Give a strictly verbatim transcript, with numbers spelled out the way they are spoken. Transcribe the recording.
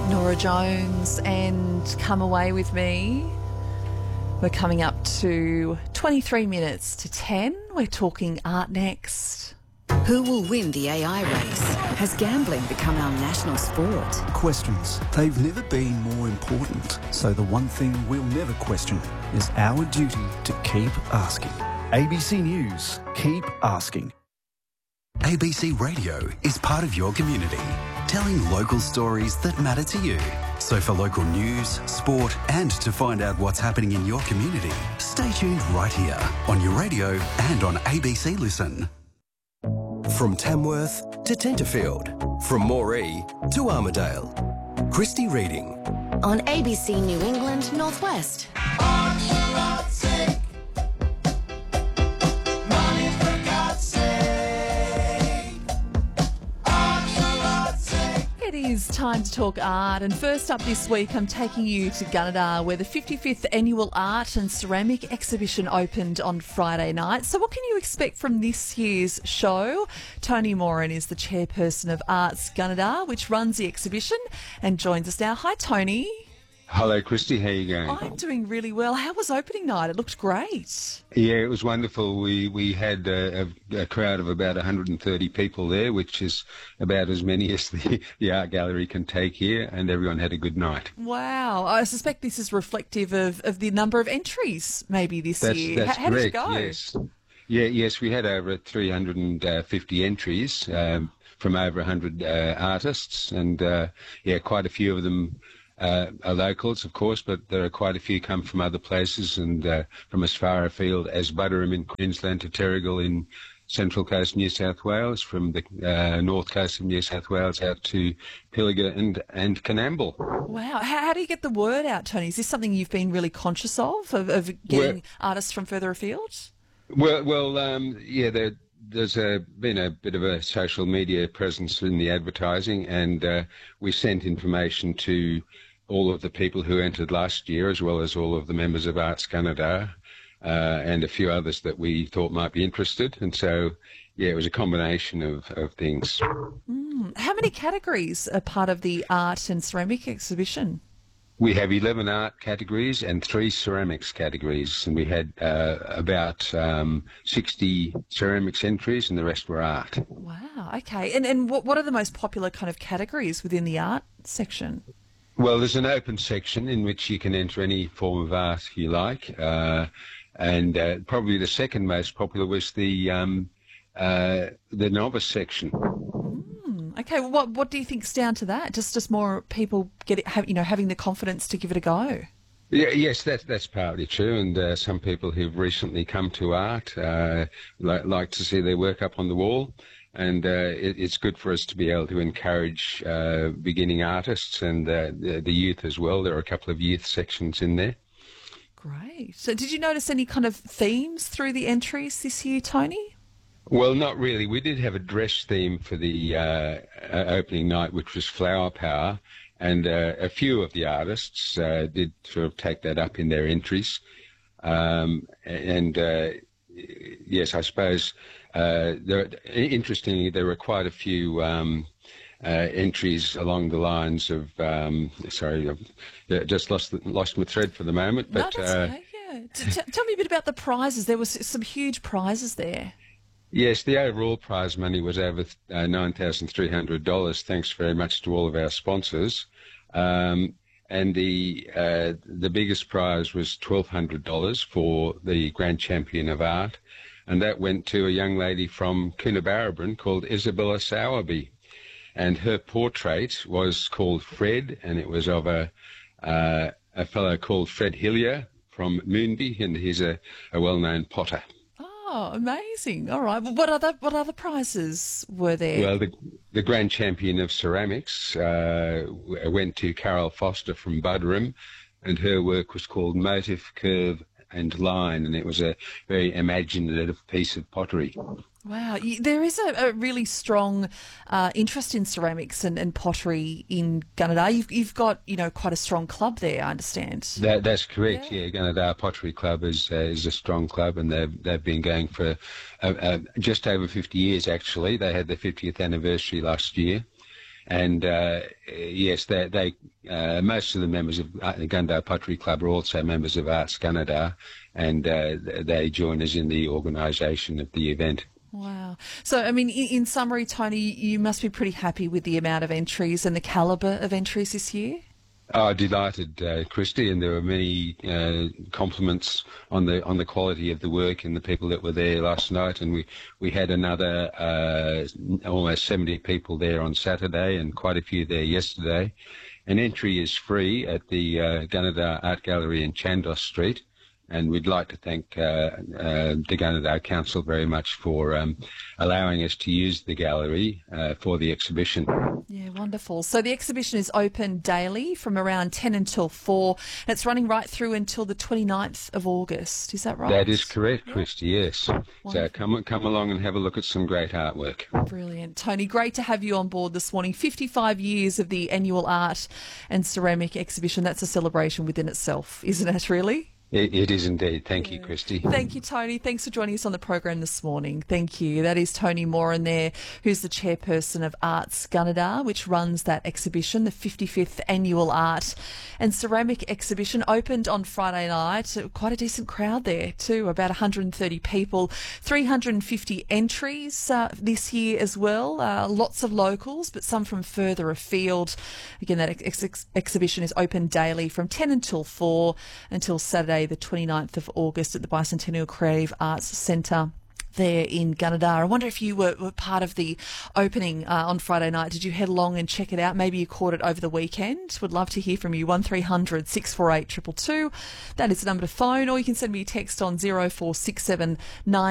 Nora Jones and Come Away With Me. We're coming up to twenty-three minutes to ten. We're talking art next. Who will win the A I race? Has gambling become our national sport? Questions. They've never been more important. So the one thing we'll never question is our duty to keep asking. A B C News. Keep asking. A B C Radio is part of your community, telling local stories that matter to you. So for local news, sport and to find out what's happening in your community, stay tuned right here on your radio and on A B C Listen. From Tamworth to Tenterfield, from Moree to Armidale. Christy Reading. On A B C New England Northwest. It is time to talk art, and first up this week I'm taking you to Gunnedah, where the fifty-fifth Annual Art and Ceramic Exhibition opened on Friday night. So what can you expect from this year's show? Tony Moran is the chairperson of Arts Gunnedah, which runs the exhibition, and joins us now. Hi Tony. Hello, Christy. How are you going? I'm doing really well. How was opening night? It looked great. Yeah, it was wonderful. We we had a, a, a crowd of about one hundred thirty people there, which is about as many as the, the art gallery can take here, and everyone had a good night. Wow. I suspect this is reflective of, of the number of entries maybe this that's, year. That's how, how correct, did it go? yes. Yeah, yes, we had over three hundred fifty entries um, from over one hundred uh, artists, and uh, yeah, quite a few of them Uh, are locals, of course, but there are quite a few come from other places and uh, from as far afield as Buderim in Queensland to Terrigal in Central Coast New South Wales, from the uh, North Coast of New South Wales out to Pilliga and, and Canamble. Wow. How, how do you get the word out, Tony? Is this something you've been really conscious of, of, of getting well, artists from further afield? Well, well, um, yeah, there, there's a, been a bit of a social media presence in the advertising, and uh, we sent information to all of the people who entered last year, as well as all of the members of Arts Gunnedah, uh, and a few others that we thought might be interested. And so, yeah, it was a combination of, of things. Mm. How many categories are part of the art and ceramic exhibition? We have eleven art categories and three ceramics categories, and we had uh, about um, sixty ceramics entries, and the rest were art. Wow, okay. And, and what, what are the most popular kind of categories within the art section? Well, there's an open section in which you can enter any form of art you like, uh, and uh, probably the second most popular was the um, uh, the novice section. Mm, okay, well, what what do you think's down to that? Just just more people get it, have, you know, having the confidence to give it a go. Yeah, yes, that's that's partly true, and uh, some people who've recently come to art uh, li- like to see their work up on the wall. And uh, it, it's good for us to be able to encourage uh, beginning artists and uh, the, the youth as well. There are a couple of youth sections in there. Great. So did you notice any kind of themes through the entries this year, Tony? Well, not really. We did have a dress theme for the uh, opening night, which was flower power. And uh, a few of the artists uh, did sort of take that up in their entries. Um, and uh, yes, I suppose... Uh, there, interestingly, there were quite a few um, uh, entries along the lines of. Um, sorry, I've just lost lost my thread for the moment. But no, that's uh, okay. Yeah. T- tell me a bit about the prizes. There was some huge prizes there. Yes, the overall prize money was over uh, nine thousand three hundred dollars. Thanks very much to all of our sponsors. Um, and the uh, the biggest prize was twelve hundred dollars for the Grand Champion of Art. And that went to a young lady from Coonabarabran called Isabella Sowerby. And her portrait was called Fred, and it was of a uh, a fellow called Fred Hillier from Moonby, and he's a, a well-known potter. Oh, amazing. All right. Well, what other what other prizes were there? Well, the, the Grand Champion of Ceramics uh, went to Carol Foster from Buderim, and her work was called Motif, Curve and Line, and it was a very imaginative piece of pottery. Wow, there is a, a really strong uh, interest in ceramics and, and pottery in Gunnedah. You've, you've got, you know, quite a strong club there, I understand. That, that's correct. Yeah, yeah Gunnedah Pottery Club is uh, is a strong club, and they've they've been going for uh, uh, just over fifty years. Actually, they had their fiftieth anniversary last year, And uh, yes, they, they uh, most of the members of the Gunnedah Pottery Club are also members of Arts Gunnedah, and uh, they join us in the organisation of the event. Wow. So, I mean, in, in summary, Tony, you must be pretty happy with the amount of entries and the calibre of entries this year? Oh, delighted, uh, Christy, and there were many uh, compliments on the on the quality of the work and the people that were there last night. And we, we had another uh, almost seventy people there on Saturday and quite a few there yesterday. An entry is free at the uh, Gunnedah Art Gallery in Chandos Street. And we'd like to thank uh, uh, the Gunnedah Council very much for um, allowing us to use the gallery uh, for the exhibition. Yeah, wonderful. So the exhibition is open daily from around ten until four. And it's running right through until the twenty-ninth of August. Is that right? That is correct, yeah. Christy, yes. Wonderful. So come, come along and have a look at some great artwork. Brilliant. Tony, great to have you on board this morning. fifty-five years of the annual art and ceramic exhibition. That's a celebration within itself, isn't it, really? It, it is indeed. Thank you, Christy. Thank you, Tony. Thanks for joining us on the program this morning. Thank you. That is Tony Moran there, who's the chairperson of Arts Gunnedah, which runs that exhibition, the fifty-fifth Annual Art and Ceramic Exhibition. Opened on Friday night. Quite a decent crowd there too, about one hundred thirty people, three hundred fifty entries uh, this year as well. Uh, lots of locals, but some from further afield. Again, that ex- ex- exhibition is open daily from ten until four until Saturday the twenty-ninth of August at the Bicentennial Creative Arts Centre there in Gunnedah. I wonder if you were, were part of the opening uh, on Friday night. Did you head along and check it out? Maybe you caught it over the weekend. Would love to hear from you. one three hundred six four eight two two two. That is the number to phone, or you can send me a text on zero four six seven nine